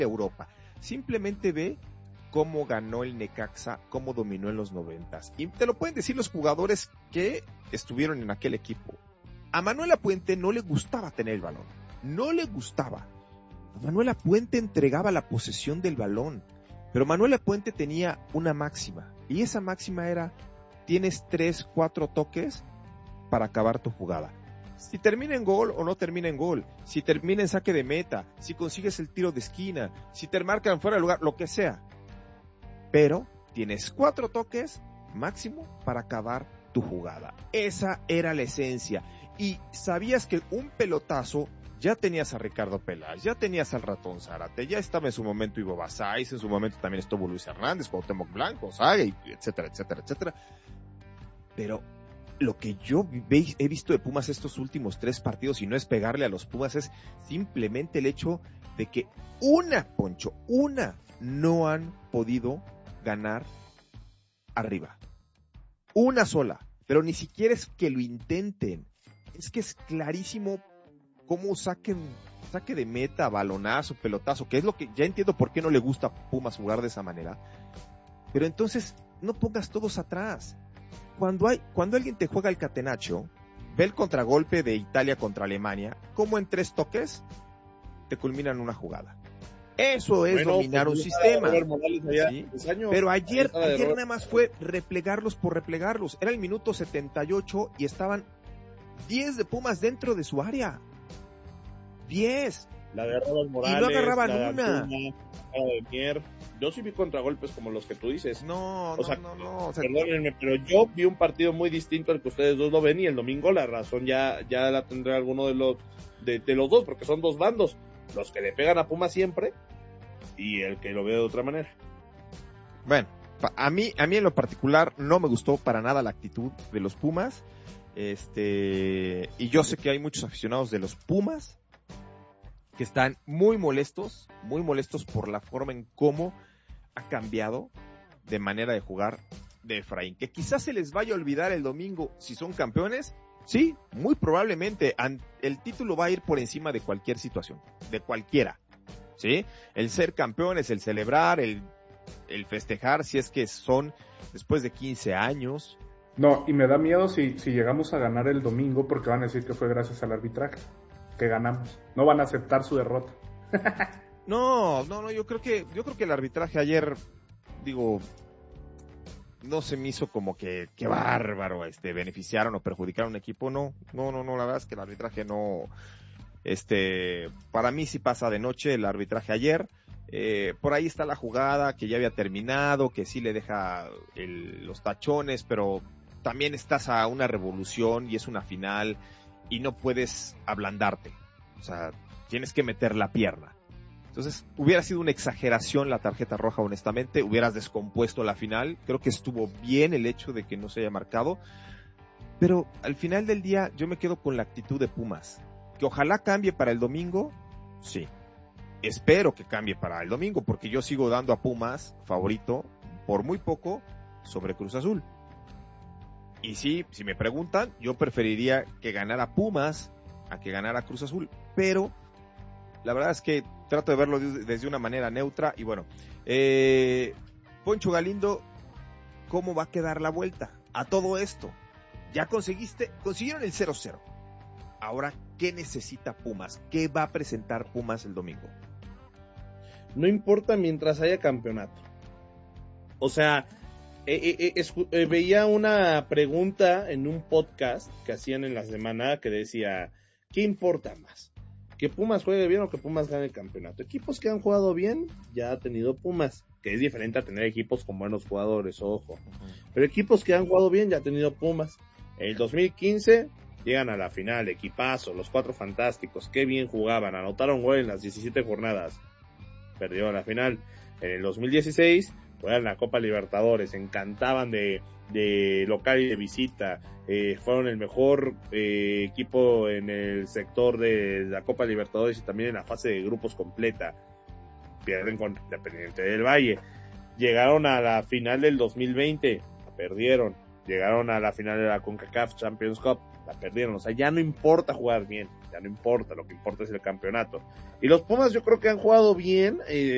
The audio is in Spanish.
Europa. Simplemente ve cómo ganó el Necaxa, cómo dominó en los 90s. Y te lo pueden decir los jugadores que estuvieron en aquel equipo. A Manuel Lapuente no le gustaba tener el balón. No le gustaba. Manuel Lapuente entregaba la posesión del balón. Pero Manuel Lapuente tenía una máxima. Y esa máxima era, tienes 3, 4 toques para acabar tu jugada. Si termina en gol o no termina en gol, si termina en saque de meta, si consigues el tiro de esquina, si te marcan fuera de lugar, lo que sea. Pero tienes 4 toques máximo para acabar tu jugada. Esa era la esencia. Y sabías que un pelotazo, ya tenías a Ricardo Peláez, ya tenías al Ratón Zárate, ya estaba en su momento Ivo Basais, en su momento también estuvo Luis Hernández, Cuauhtémoc Blanco, Saga, etcétera, etcétera, etcétera. Pero lo que yo he visto de Pumas estos últimos 3 partidos, y no es pegarle a los Pumas, es simplemente el hecho de que Poncho, no han podido ganar arriba. Una sola, pero ni siquiera es que lo intenten. Es que es clarísimo cómo saque de meta, balonazo, pelotazo, que es lo que ya entiendo por qué no le gusta a Pumas jugar de esa manera. Pero entonces no pongas todos atrás. Cuando alguien te juega el catenaccio, ve el contragolpe de Italia contra Alemania, como en 3 toques te culminan una jugada. Eso es dominar un sistema. ¿Sí? Pero ayer nada más fue replegarlos por replegarlos. Era el minuto 78 y estaban 10 de Pumas dentro de su área. 10. La de Robert Morales, y no agarraban la de una. Antuna, la de Mier. Yo sí vi contragolpes como los que tú dices. No. O sea, perdónenme, pero yo vi un partido muy distinto al que ustedes dos lo ven, y el domingo la razón ya la tendrá alguno de los dos, porque son 2 bandos. Los que le pegan a Pumas siempre y el que lo ve de otra manera. Bueno, a mí en lo particular no me gustó para nada la actitud de los Pumas. Y yo sé que hay muchos aficionados de los Pumas que están muy molestos por la forma en cómo ha cambiado de manera de jugar de Efraín, que quizás se les vaya a olvidar el domingo si son campeones. Sí, muy probablemente el título va a ir por encima de cualquier situación, de cualquiera, ¿sí? El ser campeones, el celebrar, el festejar, si es que son después de 15 años. No, y me da miedo si llegamos a ganar el domingo, porque van a decir que fue gracias al arbitraje que ganamos. No van a aceptar su derrota. No, yo creo que el arbitraje ayer, no se me hizo como que qué bárbaro, beneficiaron o perjudicaron a un equipo. No, la verdad es que el arbitraje no, para mí sí pasa de noche el arbitraje ayer. Por ahí está la jugada que ya había terminado, que sí le deja los tachones, pero también estás a una revolución y es una final y no puedes ablandarte, o sea, tienes que meter la pierna. Entonces, hubiera sido una exageración la tarjeta roja, honestamente, hubieras descompuesto la final. Creo que estuvo bien el hecho de que no se haya marcado, pero al final del día yo me quedo con la actitud de Pumas, que ojalá cambie para el domingo, sí. Espero que cambie para el domingo, porque yo sigo dando a Pumas favorito por muy poco sobre Cruz Azul. Y sí, si me preguntan, yo preferiría que ganara Pumas a que ganara Cruz Azul, pero la verdad es que trato de verlo desde una manera neutra. Y bueno, Poncho Galindo, ¿cómo va a quedar la vuelta a todo esto? Ya consiguieron el 0-0. Ahora, ¿qué necesita Pumas? ¿Qué va a presentar Pumas el domingo? No importa mientras haya campeonato. O sea, veía una pregunta en un podcast que hacían en la semana que decía, ¿qué importa más? ¿Que Pumas juegue bien o que Pumas gane el campeonato? Equipos que han jugado bien, ya ha tenido Pumas, que es diferente a tener equipos con buenos jugadores, ojo. Pero equipos que han jugado bien, ya ha tenido Pumas. El 2015 llegan a la final, equipazo, los 4 fantásticos, qué bien jugaban, anotaron gol en las 17 jornadas. Perdió a la final. En el 2016 juegan la Copa Libertadores, encantaban de local y de visita, fueron el mejor equipo en el sector de la Copa Libertadores y también en la fase de grupos completa. Pierden contra Independiente del Valle. Llegaron a la final del 2020, la perdieron. Llegaron a la final de la CONCACAF Champions Cup, la perdieron. O sea, ya no importa jugar bien, ya no importa, lo que importa es el campeonato. Y los Pumas yo creo que han jugado bien,